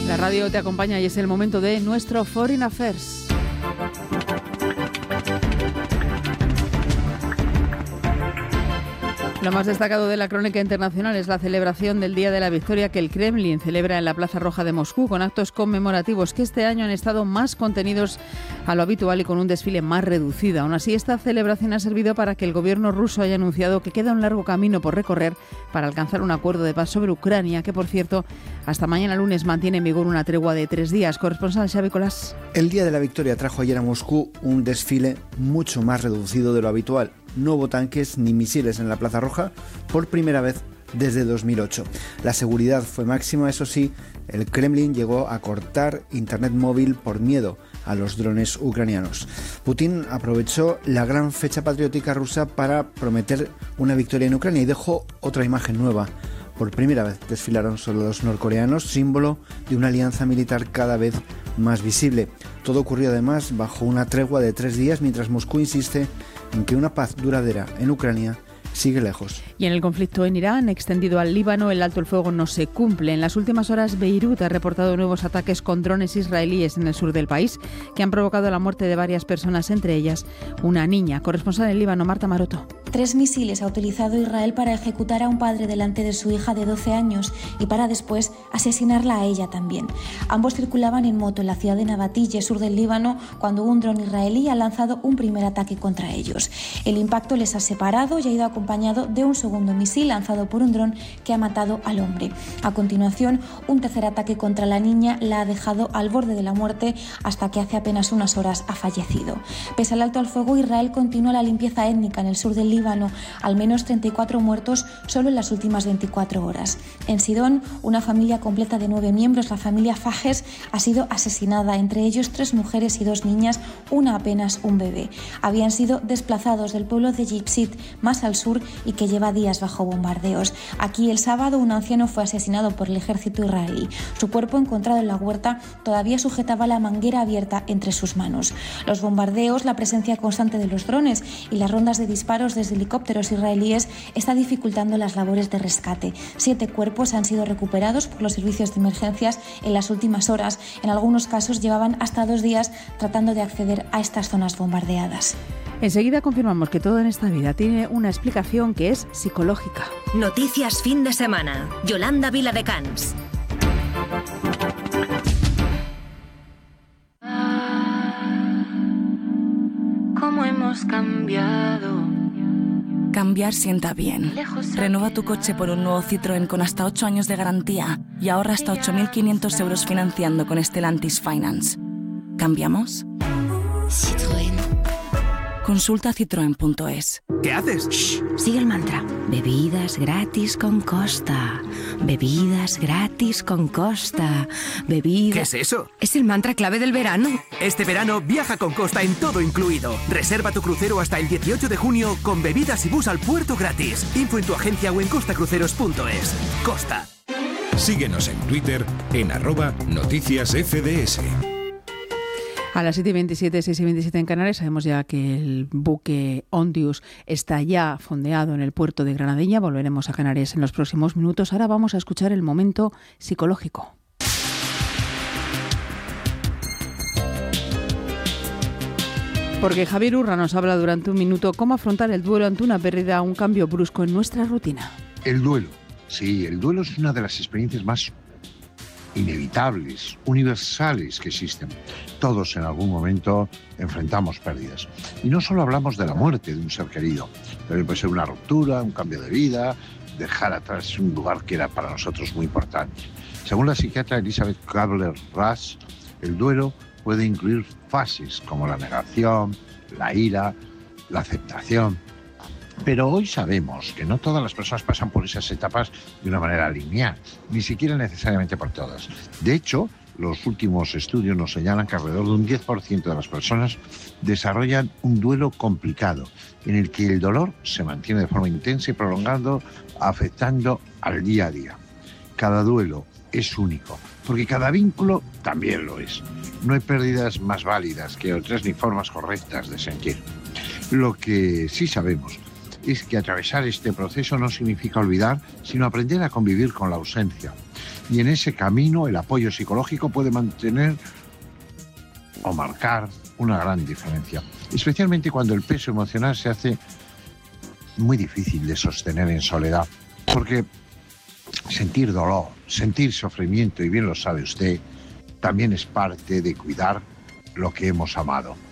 La radio te acompaña y es el momento de nuestro Foreign Affairs. Lo más destacado de la crónica internacional es la celebración del Día de la Victoria que el Kremlin celebra en la Plaza Roja de Moscú, con actos conmemorativos que este año han estado más contenidos a lo habitual y con un desfile más reducido. Aún así, esta celebración ha servido para que el gobierno ruso haya anunciado que queda un largo camino por recorrer para alcanzar un acuerdo de paz sobre Ucrania, que, por cierto, hasta mañana lunes mantiene en vigor una tregua de 3 días. Corresponsal Xavi Colás. El Día de la Victoria trajo ayer a Moscú un desfile mucho más reducido de lo habitual. No hubo tanques ni misiles en la Plaza Roja por primera vez desde 2008. La seguridad fue máxima, eso sí, el Kremlin llegó a cortar internet móvil por miedo a los drones ucranianos. Putin aprovechó la gran fecha patriótica rusa para prometer una victoria en Ucrania y dejó otra imagen nueva. Por primera vez desfilaron soldados norcoreanos, símbolo de una alianza militar cada vez más visible. Todo ocurrió además bajo una tregua de 3 días, mientras Moscú insiste en que una paz duradera en Ucrania sigue lejos. Y en el conflicto en Irán, extendido al Líbano, el alto el fuego no se cumple. En las últimas horas, Beirut ha reportado nuevos ataques con drones israelíes en el sur del país, que han provocado la muerte de varias personas, entre ellas una niña. Corresponsal en Líbano, Marta Maroto. 3 misiles ha utilizado Israel para ejecutar a un padre delante de su hija de 12 años y para después asesinarla a ella también. Ambos circulaban en moto en la ciudad de Nabatille, sur del Líbano, cuando un dron israelí ha lanzado un primer ataque contra ellos. El impacto les ha separado y ha ido acompañado de un segundo misil lanzado por un dron que ha matado al hombre. A continuación, un tercer ataque contra la niña la ha dejado al borde de la muerte hasta que hace apenas unas horas ha fallecido. Pese al alto al fuego, Israel continúa la limpieza étnica en el sur del Líbano, al menos 34 muertos solo en las últimas 24 horas. En Sidón, una familia completa de 9 miembros, la familia Fajes, ha sido asesinada, entre ellos 3 mujeres y 2 niñas, una apenas un bebé. Habían sido desplazados del pueblo de Yipsit, más al sur, y que lleva días bajo bombardeos. Aquí el sábado un anciano fue asesinado por el ejército israelí. Su cuerpo, encontrado en la huerta, todavía sujetaba la manguera abierta entre sus manos. Los bombardeos, la presencia constante de los drones y las rondas de disparos desde helicópteros israelíes está dificultando las labores de rescate. 7 cuerpos han sido recuperados por los servicios de emergencias en las últimas horas. En algunos casos llevaban hasta 2 días tratando de acceder a estas zonas bombardeadas. Enseguida confirmamos que todo en esta vida tiene una explicación que es psicológica. Noticias fin de semana. Yolanda Viladecans. ¿Cómo hemos cambiado? Cambiar sienta bien. Renueva tu coche por un nuevo Citroën con hasta 8 años de garantía y ahorra hasta 8.500 euros financiando con Stellantis Finance. ¿Cambiamos? Citroën. Consulta citroen.es. ¿Qué haces? Shh, sigue el mantra. Bebidas gratis con Costa. Bebidas gratis con Costa. Bebidas... ¿Qué es eso? Es el mantra clave del verano. Este verano viaja con Costa en todo incluido. Reserva tu crucero hasta el 18 de junio con bebidas y bus al puerto gratis. Info en tu agencia o en costacruceros.es. Costa. Síguenos en Twitter en @noticiasfds. A las 7:27, 6:27 en Canarias, sabemos ya que el buque Ondius está ya fondeado en el puerto de Granadilla. Volveremos a Canarias en los próximos minutos. Ahora vamos a escuchar el momento psicológico. Porque Javier Urra nos habla durante un minuto cómo afrontar el duelo ante una pérdida, un cambio brusco en nuestra rutina. El duelo. Sí, el duelo es una de las experiencias más inevitables, universales que existen. Todos en algún momento enfrentamos pérdidas. Y no solo hablamos de la muerte de un ser querido, también puede ser una ruptura, un cambio de vida, dejar atrás un lugar que era para nosotros muy importante. Según la psiquiatra Elizabeth Kubler-Ross, el duelo puede incluir fases como la negación, la ira, la aceptación. Pero hoy sabemos que no todas las personas pasan por esas etapas de una manera lineal, ni siquiera necesariamente por todas. De hecho, los últimos estudios nos señalan que alrededor de un 10% de las personas desarrollan un duelo complicado, en el que el dolor se mantiene de forma intensa y prolongando, afectando al día a día. Cada duelo es único, porque cada vínculo también lo es. No hay pérdidas más válidas que otras ni formas correctas de sentir. Lo que sí sabemos es que atravesar este proceso no significa olvidar, sino aprender a convivir con la ausencia. Y en ese camino el apoyo psicológico puede mantener o marcar una gran diferencia, especialmente cuando el peso emocional se hace muy difícil de sostener en soledad, porque sentir dolor, sentir sufrimiento, y bien lo sabe usted, también es parte de cuidar lo que hemos amado.